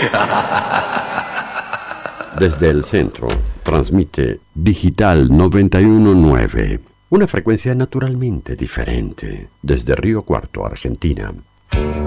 Desde el centro, transmite Digital 919, una frecuencia naturalmente diferente, desde Río Cuarto, Argentina.